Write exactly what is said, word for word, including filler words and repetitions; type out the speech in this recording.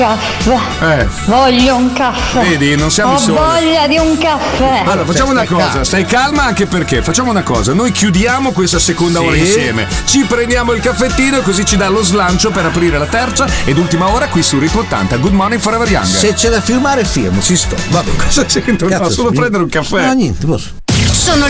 caffè. Eh. Voglio un caffè. Vedi, non siamo Ho soli. voglia di un caffè. Allora, facciamo una stai cosa, calma. stai calma anche perché facciamo una cosa, noi chiudiamo questa seconda Sì. ora insieme, ci prendiamo il caffettino e così ci dà lo slancio per aprire la terza ed ultima ora qui su Ritmo ottanta. Good morning Forever Young. Se c'è da firmare, firmo, si sto. Va bene. Cosa c'entra? No, Cazzo, solo mi- prendere un caffè. No, niente, posso.